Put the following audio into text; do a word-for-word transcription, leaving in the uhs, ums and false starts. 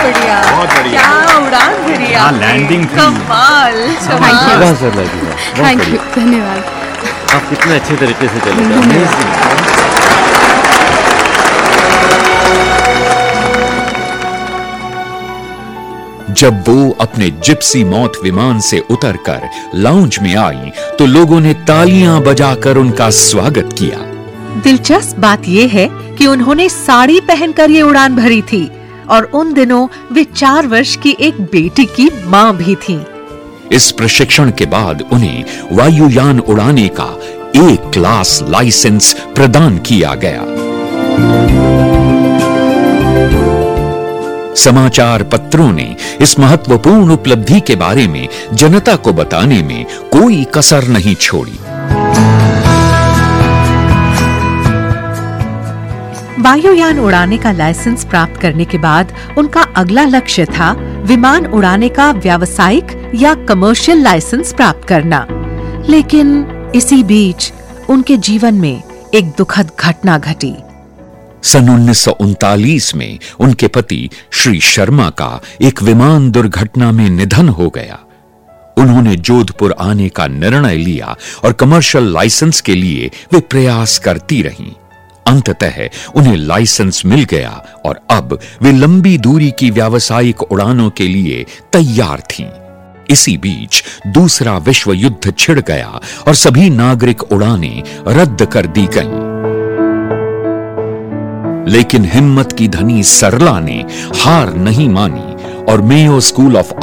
बढ़िया, बहुत बढ़िया। क्या उड़ान भरी हाँ, आपने। लैंडिंग थी। कमाल, Thank you. बहुत सर लगी, बहुत थैंक बढ़िया। यू, धन्यवाद। आप कितने अच्छे तरीके से चले थे। Amazing। जब वो अपने जिप्सी मौत विमान से उतरकर लाउंज में आई तो लोगों ने तालियां बजाकर उनका स्वागत किया। दिलचस्प बात यह है कि उन्होंने साड़ी पहनकर ये उड़ान भरी थी और उन दिनों वे चार वर्ष की एक बेटी की मां भी थीं। इस प्रशिक्षण के बाद उन्हें वायुयान उड़ाने का ए क्लास लाइसेंस प्रदान किया गया। समाचार पत्रों ने इस महत्वपूर्ण उपलब्धि के बारे में जनता को बताने में कोई कसर नहीं छोड़ी। वायुयान उड़ाने का लाइसेंस प्राप्त करने के बाद उनका अगला लक्ष्य था विमान उड़ाने का व्यावसायिक या कमर्शियल लाइसेंस प्राप्त करना। लेकिन इसी बीच उनके जीवन में एक दुखद घटना घटी। सन उन्नीस सौ उनतालीस में उनके पति श्री शर्मा का एक विमान दुर्घटना में निधन हो गया। उन्होंने जोधपुर आने का निर्णय लिया और कमर्शियल लाइसेंस के लिए वे प्रयास करती रहीं। अंततः उन्हें लाइसेंस मिल गया और अब वे लंबी दूरी की व्यावसायिक उड़ानों के लिए तैयार थीं। इसी बीच दूसरा विश्व युद्ध छिड़ गया और सभी नागरिक उड़ानें रद्द कर दी गईं। लेकिन हिम्मत की धनी सरला ने हार नहीं मानी और मेयो स्कूल ऑफ